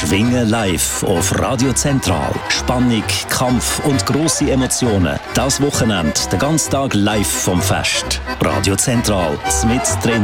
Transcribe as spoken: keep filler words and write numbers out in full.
Schwingen live auf Radio Zentral. Spannung, Kampf und grosse Emotionen. Das Wochenende, den ganzen Tag live vom Fest. Radio Zentral, mit drin